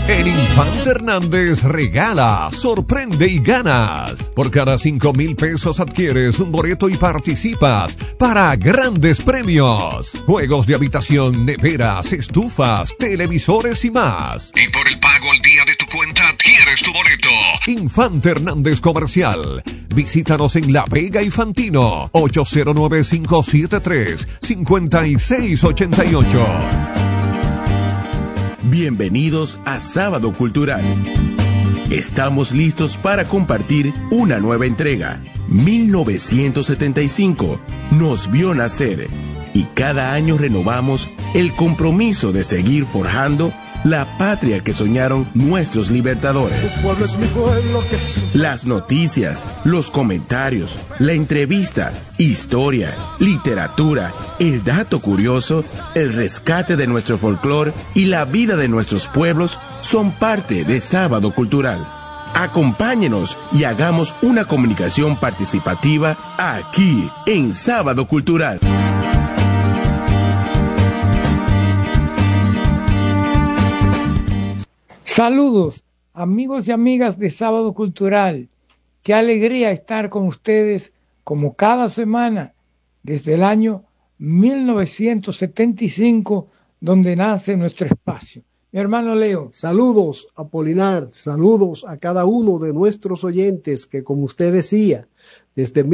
En Infante Hernández regala, sorprende y ganas. Por cada 5,000 pesos adquieres un boleto y participas para grandes premios. Juegos de habitación, neveras, estufas, televisores y más. Y por el pago al día de tu cuenta adquieres tu boleto. Infante Hernández Comercial. Visítanos en La Vega y Fantino. 809-573-5688. Bienvenidos a Sábado Cultural. Estamos listos para compartir una nueva entrega. 1975 nos vio nacer y cada año renovamos el compromiso de seguir forjando la patria que soñaron nuestros libertadores. Las noticias, los comentarios, la entrevista, historia, literatura, el dato curioso, el rescate de nuestro folclore y la vida de nuestros pueblos son parte de Sábado Cultural. Acompáñenos y hagamos una comunicación participativa aquí en Sábado Cultural. Saludos, amigos y amigas de Sábado Cultural. Qué alegría estar con ustedes como cada semana desde el año 1975, donde nace nuestro espacio. Mi hermano Leo. Saludos, Apolinar, saludos a cada uno de nuestros oyentes que, como usted decía, desde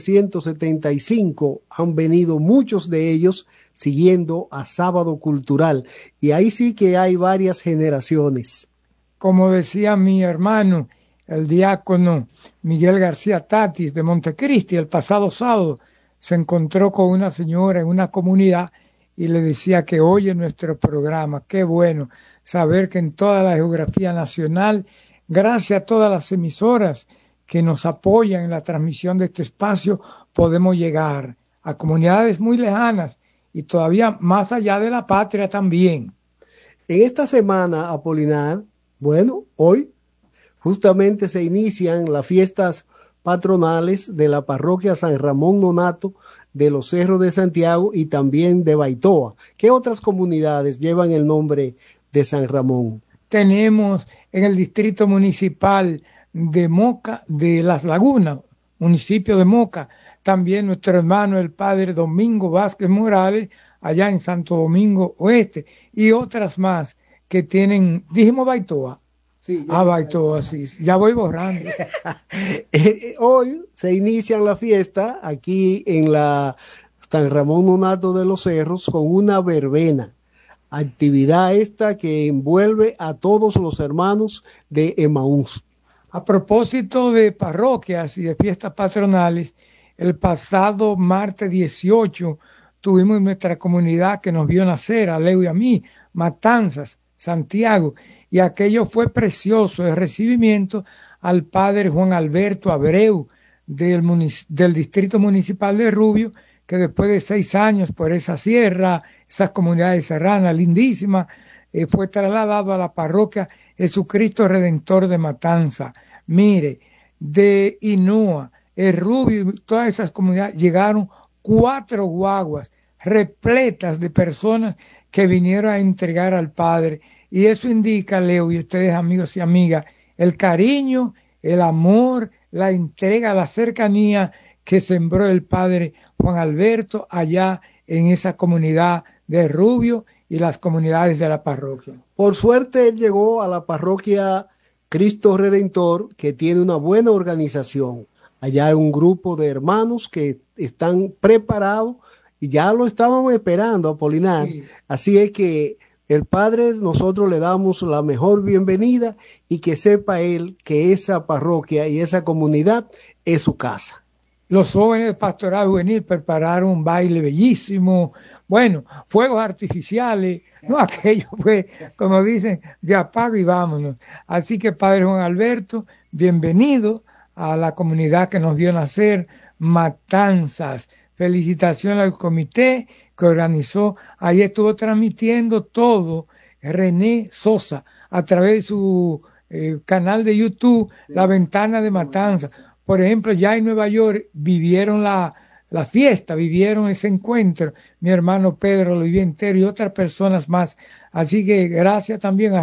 1975 han venido muchos de ellos siguiendo a Sábado Cultural. Y ahí sí que hay varias generaciones. Como decía mi hermano, el diácono Miguel García Tatis de Montecristi, el pasado sábado se encontró con una señora en una comunidad y le decía que oye nuestro programa. Qué bueno saber que en toda la geografía nacional, gracias a todas las emisoras que nos apoyan en la transmisión de este espacio, podemos llegar a comunidades muy lejanas y todavía más allá de la patria también. En esta semana, Apolinar, bueno, hoy justamente se inician las fiestas patronales de la parroquia San Ramón Nonato de los Cerros de Santiago y también de Baitoa. ¿Qué otras comunidades llevan el nombre de San Ramón? Tenemos en el distrito municipal de Moca, de Las Lagunas, municipio de Moca, también nuestro hermano el padre Domingo Vázquez Morales, allá en Santo Domingo Oeste, y otras más que tienen, dijimos Baitoa. Sí, Baitoa, sí, ya voy borrando. Hoy se inician la fiesta aquí en la San Ramón Nonato de los Cerros con una verbena. Actividad esta que envuelve a todos los hermanos de Emaús. A propósito de parroquias y de fiestas patronales, el pasado martes 18 tuvimos en nuestra comunidad que nos vio nacer, a Leo y a mí, Matanzas, Santiago, y aquello fue precioso, el recibimiento al padre Juan Alberto Abreu del Distrito Municipal de Rubio, que después de 6 años por esa sierra, esas comunidades serranas lindísimas, fue trasladado a la parroquia Jesucristo Redentor de Matanza. Mire, de Inúa, el Rubio y todas esas comunidades llegaron 4 guaguas repletas de personas que vinieron a entregar al Padre. Y eso indica, Leo, y ustedes amigos y amigas, el cariño, el amor, la entrega, la cercanía que sembró el Padre Juan Alberto allá en esa comunidad de Rubio y las comunidades de la parroquia. Por suerte él llegó a la parroquia Cristo Redentor, que tiene una buena organización. Allá hay un grupo de hermanos que están preparados y ya lo estábamos esperando, Apolinar. Sí. Así es que el Padre, nosotros le damos la mejor bienvenida y que sepa él que esa parroquia y esa comunidad es su casa. Los jóvenes de Pastoral Juvenil prepararon un baile bellísimo, bueno, fuegos artificiales, no, aquello fue, como dicen, de apago y vámonos. Así que Padre Juan Alberto, bienvenido a la comunidad que nos vio nacer, Matanzas. Felicitaciones al comité que organizó, ahí estuvo transmitiendo todo René Sosa a través de su canal de YouTube, La Ventana de Matanzas. Por ejemplo, ya en Nueva York vivieron la fiesta, vivieron ese encuentro, mi hermano Pedro lo vivió entero y otras personas más. Así que gracias también a